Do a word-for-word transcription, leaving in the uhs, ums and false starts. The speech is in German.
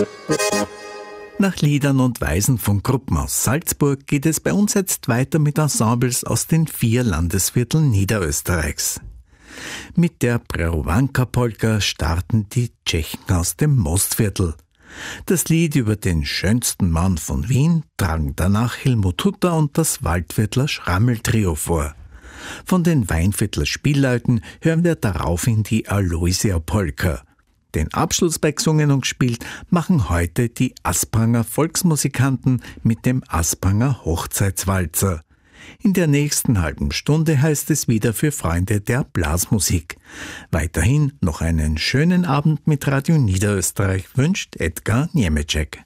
Nach Liedern und Weisen von Gruppen aus Salzburg geht es bei uns jetzt weiter mit Ensembles aus den vier Landesvierteln Niederösterreichs. Mit der Prerovanka-Polka starten die Tschechen aus dem Mostviertel. Das Lied über den schönsten Mann von Wien tragen danach Helmut Hutter und das Waldviertler Schrammeltrio vor. Von den Weinviertler Spielleuten hören wir daraufhin die Aloysia-Polka. Den Abschluss bei Gesungen und gespielt machen heute die Aspranger Volksmusikanten mit dem Aspranger Hochzeitswalzer. In der nächsten halben Stunde heißt es wieder für Freunde der Blasmusik. Weiterhin noch einen schönen Abend mit Radio Niederösterreich wünscht Edgar Niemeczek.